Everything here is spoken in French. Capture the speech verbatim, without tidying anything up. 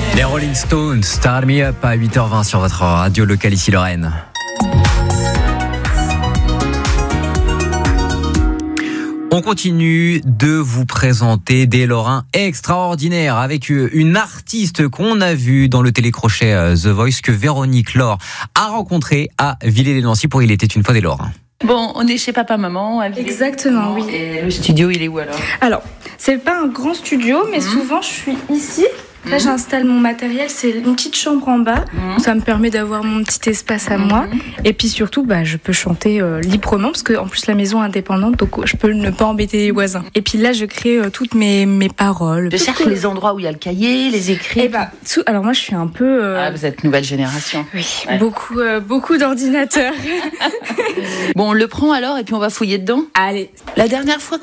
Les Rolling Stones, Start Me Up à huit heures vingt sur votre radio locale ici Lorraine. On continue de vous présenter des Lorrains extraordinaires avec une artiste qu'on a vue dans le télécrochet The Voice que Véronique Laure a rencontré à Villers-lès-Nancy pour Il était une fois des Lorrains. Bon, on est chez Papa-Maman à Villers. Exactement, oui. Et le studio, il est où alors ? Alors, c'est pas un grand studio, mais mmh. souvent je suis ici. Là, mmh. j'installe mon matériel, c'est une petite chambre en bas. Mmh. Ça me permet d'avoir mon petit espace à mmh. moi. Et puis surtout, bah, je peux chanter euh, librement, parce qu'en plus, la maison est indépendante, donc je peux ne pas embêter les voisins. Et puis là, je crée euh, toutes mes, mes paroles. Je cherche les endroits où il y a le cahier, les écrits. Et bah, tout... Alors moi, je suis un peu... Euh... Ah, vous êtes nouvelle génération. Oui, ouais. beaucoup, euh, beaucoup d'ordinateurs. Bon, on le prend alors, et puis on va fouiller dedans. Allez. La dernière fois